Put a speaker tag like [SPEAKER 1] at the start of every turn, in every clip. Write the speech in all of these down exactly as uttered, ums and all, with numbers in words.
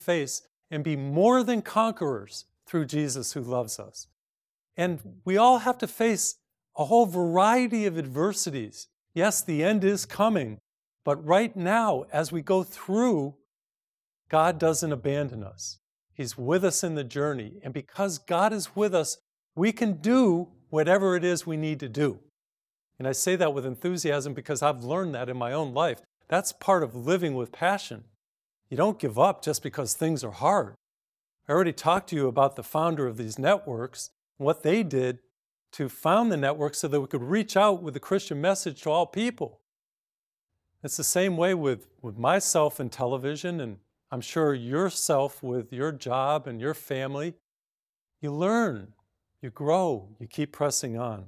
[SPEAKER 1] face and be more than conquerors through Jesus who loves us. And we all have to face a whole variety of adversities. Yes, the end is coming, but right now, as we go through, God doesn't abandon us. He's with us in the journey. And because God is with us, we can do whatever it is we need to do. And I say that with enthusiasm because I've learned that in my own life. That's part of living with passion. You don't give up just because things are hard. I already talked to you about the founder of these networks, what they did to found the network so that we could reach out with the Christian message to all people. It's the same way with, with myself in television, and I'm sure yourself with your job and your family. You learn, you grow, you keep pressing on.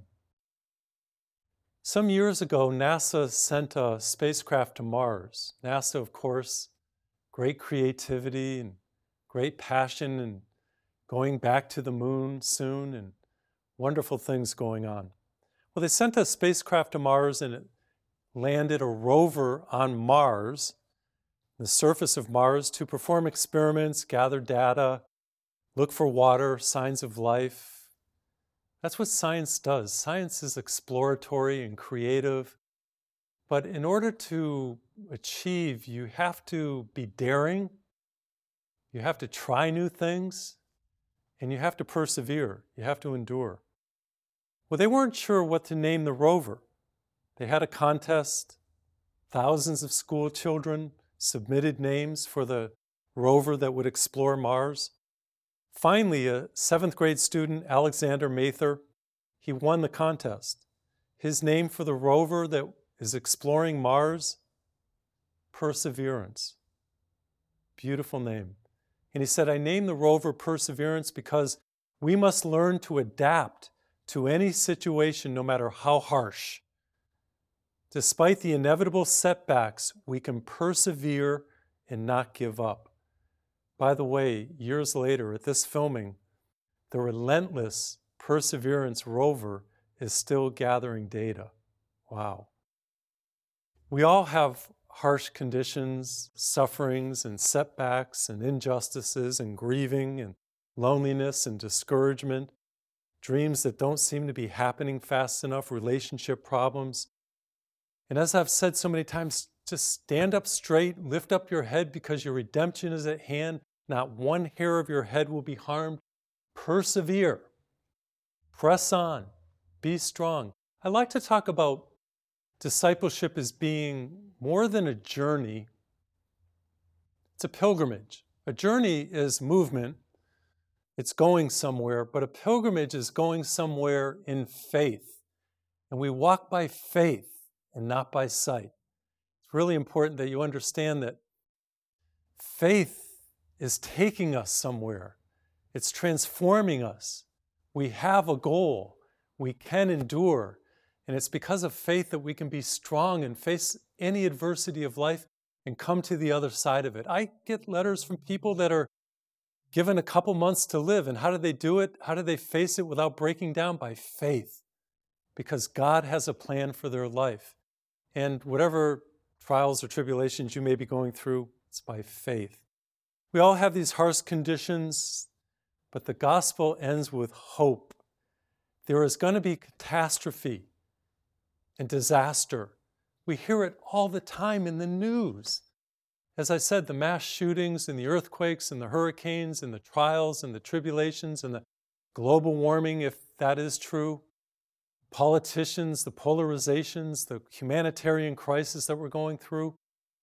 [SPEAKER 1] Some years ago, NASA sent a spacecraft to Mars. NASA, of course, great creativity and great passion and going back to the moon soon and wonderful things going on. Well, they sent a spacecraft to Mars and it landed a rover on Mars, the surface of Mars, to perform experiments, gather data, look for water, signs of life. That's what science does. Science is exploratory and creative. But in order to achieve, you have to be daring, you have to try new things, and you have to persevere. You have to endure. Well, they weren't sure what to name the rover. They had a contest. Thousands of school children submitted names for the rover that would explore Mars. Finally, a seventh grade student, Alexander Mather, he won the contest. His name for the rover that is exploring Mars, Perseverance. Beautiful name. And he said, I named the rover Perseverance because we must learn to adapt to any situation, no matter how harsh. Despite the inevitable setbacks, we can persevere and not give up. By the way, years later at this filming, the relentless Perseverance rover is still gathering data. Wow. We all have harsh conditions, sufferings and setbacks and injustices and grieving and loneliness and discouragement, dreams that don't seem to be happening fast enough, relationship problems. And as I've said so many times, just stand up straight, lift up your head because your redemption is at hand. Not one hair of your head will be harmed. Persevere. Press on. Be strong. I like to talk about discipleship as being more than a journey. It's a pilgrimage. A journey is movement. It's going somewhere, but a pilgrimage is going somewhere in faith. And we walk by faith and not by sight. It's really important that you understand that faith is taking us somewhere. It's transforming us. We have a goal. We can endure. And it's because of faith that we can be strong and face any adversity of life and come to the other side of it. I get letters from people that are given a couple months to live. And how do they do it? How do they face it without breaking down? By faith. Because God has a plan for their life. And whatever trials or tribulations you may be going through, it's by faith. We all have these harsh conditions, but the gospel ends with hope. There is going to be catastrophe and disaster. We hear it all the time in the news. As I said, the mass shootings and the earthquakes and the hurricanes and the trials and the tribulations and the global warming, if that is true, politicians, the polarizations, the humanitarian crisis that we're going through.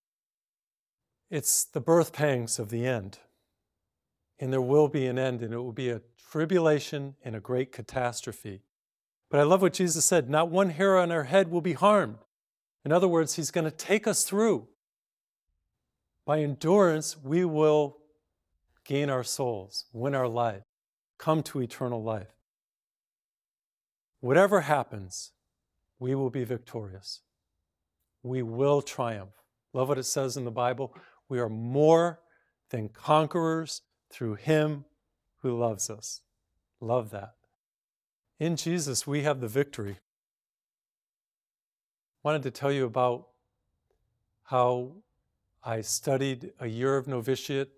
[SPEAKER 1] It's the birth pangs of the end. And there will be an end, and it will be a tribulation and a great catastrophe. But I love what Jesus said, not one hair on our head will be harmed. In other words, he's going to take us through. By endurance, we will gain our souls, win our life, come to eternal life. Whatever happens, we will be victorious. We will triumph. Love what it says in the Bible. We are more than conquerors through him who loves us. Love that. In Jesus, we have the victory. I wanted to tell you about how I studied a year of novitiate